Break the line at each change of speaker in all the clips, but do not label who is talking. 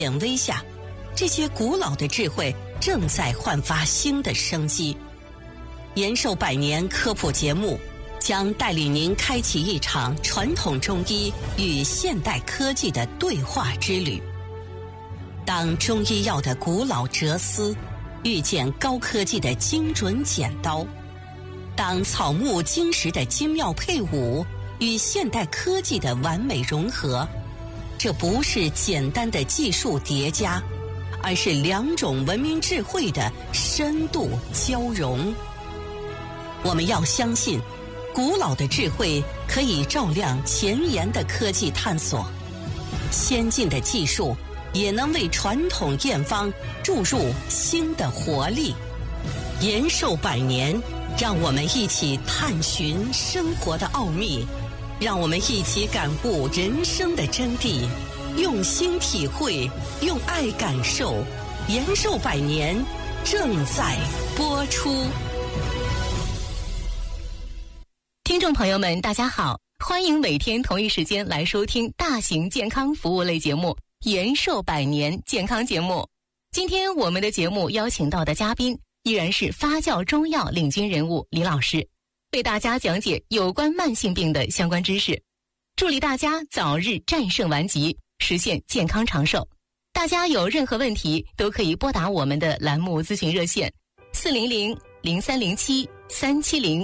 显微下，这些古老的智慧正在焕发新的生机。延寿百年科普节目将带领您开启一场传统中医与现代科技的对话之旅。当中医药的古老哲思遇见高科技的精准剪刀，当草木金石的精妙配伍与现代科技的完美融合，这不是简单的技术叠加，而是两种文明智慧的深度交融。我们要相信，古老的智慧可以照亮前沿的科技探索，先进的技术也能为传统验方注入新的活力。延寿百年，让我们一起探寻生活的奥秘，让我们一起感悟人生的真谛，用心体会，用爱感受。延寿百年正在播出。
听众朋友们，大家好，欢迎每天同一时间来收听大型健康服务类节目延寿百年健康节目。今天我们的节目邀请到的嘉宾依然是发酵中药领军人物李老师，为大家讲解有关慢性病的相关知识，助力大家早日战胜顽疾，实现健康长寿。大家有任何问题都可以拨打我们的栏目咨询热线400-0307-370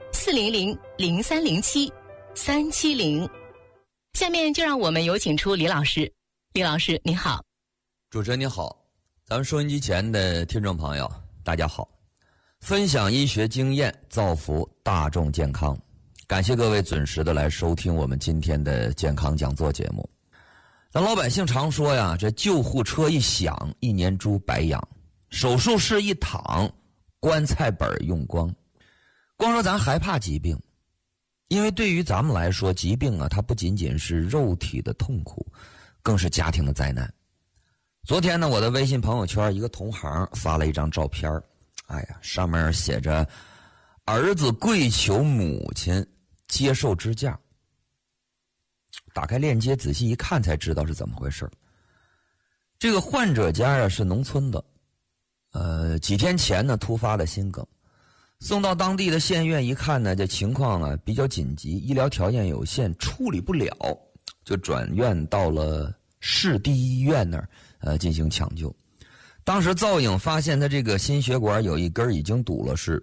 400-0307-370。下面就让我们有请出李老师。李老师您好。
主持人你好，咱们收音机前的听众朋友大家好。分享医学经验，造福大众健康，感谢各位准时的来收听我们今天的健康讲座节目。咱老百姓常说呀，这救护车一响，一年猪白养；手术室一躺，棺材本用光。光说咱害怕疾病，因为对于咱们来说，疾病啊，它不仅仅是肉体的痛苦，更是家庭的灾难。昨天呢，我的微信朋友圈一个同行发了一张照片，哎呀，上面写着儿子跪求母亲接受支架。打开链接仔细一看才知道是怎么回事。这个患者家啊是农村的，几天前呢突发了心梗，送到当地的县院一看呢，这情况啊比较紧急，医疗条件有限，处理不了，就转院到了市第一医院那儿进行抢救。当时造影发现他这个心血管有一根已经堵了，是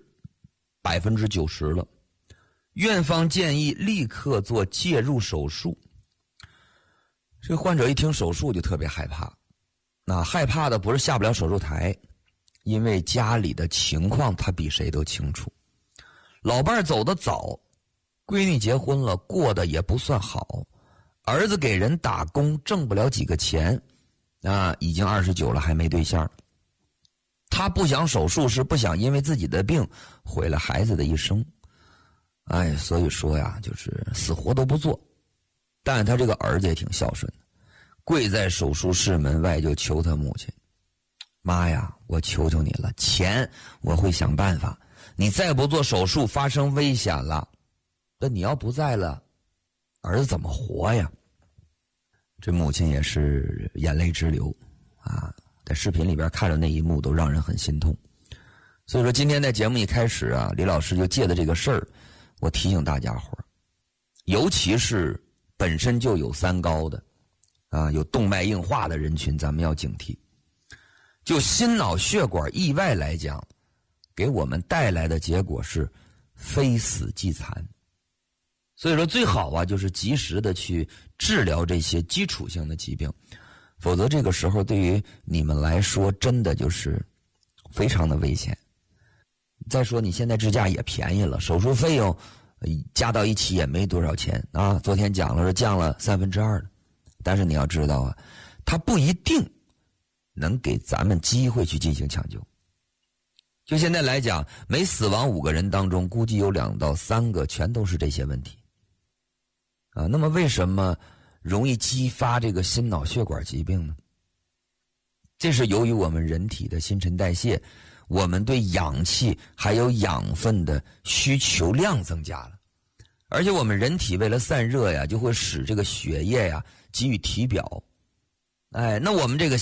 90%了。院方建议立刻做介入手术。这个患者一听手术就特别害怕，那害怕的不是下不了手术台，因为家里的情况他比谁都清楚。老伴儿走得早，闺女结婚了，过得也不算好，儿子给人打工挣不了几个钱，已经29了还没对象。他不想手术，是不想因为自己的病毁了孩子的一生。所以说呀，就是死活都不做。但是他这个儿子也挺孝顺的，跪在手术室门外就求他母亲，妈呀，我求求你了，钱我会想办法，你再不做手术发生危险了，那你要不在了，儿子怎么活呀？这母亲也是眼泪直流在视频里边看着那一幕都让人很心痛。所以说今天在节目一开始啊，李老师就借的这个事儿，我提醒大家伙，尤其是本身就有三高的有动脉硬化的人群，咱们要警惕。就心脑血管意外来讲，给我们带来的结果是非死即残。所以说最好啊，就是及时的去治疗这些基础性的疾病，否则这个时候对于你们来说真的就是非常的危险。再说你现在支架也便宜了，手术费用加到一起也没多少钱昨天讲了是降了2/3的，但是你要知道啊，它不一定能给咱们机会去进行抢救。就现在来讲，每死亡5个人当中，估计有2到3个全都是这些问题那么为什么容易激发这个心脑血管疾病呢？这是由于我们人体的新陈代谢，我们对氧气还有养分的需求量增加了，而且我们人体为了散热呀，就会使这个血液呀给予体表哎，那我们这个